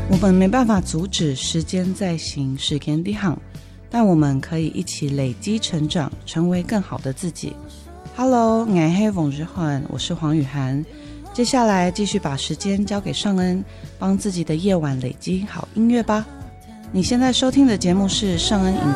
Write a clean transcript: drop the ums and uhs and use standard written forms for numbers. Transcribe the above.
我们没办法阻止时间在行，时间在行，但我们可以一起累积成长，成为更好的自己。Hello， 我是王日焕，我是黄雨涵。接下来继续把时间交给尚恩，帮自己的夜晚累积好音乐吧。你现在收听的节目是尚恩饮